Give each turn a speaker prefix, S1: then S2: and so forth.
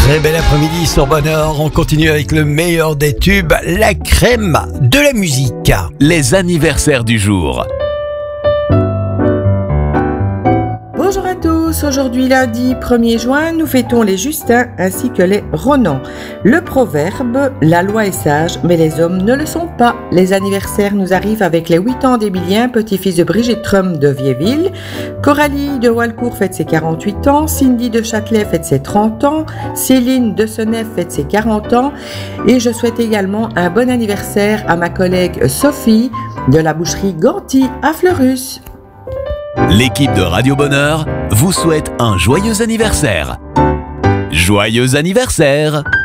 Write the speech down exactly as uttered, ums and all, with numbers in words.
S1: Très bel après-midi sur Bonheur. On continue avec le meilleur des tubes, la crème de la musique.
S2: Les anniversaires du jour.
S3: Bonjour à tous, aujourd'hui lundi premier juin, nous fêtons les Justins ainsi que les Ronan. Le proverbe, la loi est sage, mais les hommes ne le sont pas. Les anniversaires nous arrivent avec les huit ans d'Emilien, petit-fils de Brigitte Trum de Viéville. Coralie de Walcourt fête ses quarante-huit ans, Cindy de Châtelet fête ses trente ans, Céline de Senef fête ses quarante ans et je souhaite également un bon anniversaire à ma collègue Sophie de la boucherie Ganty à Fleurus.
S2: L'équipe de Radio Bonheur vous souhaite un joyeux anniversaire. Joyeux anniversaire!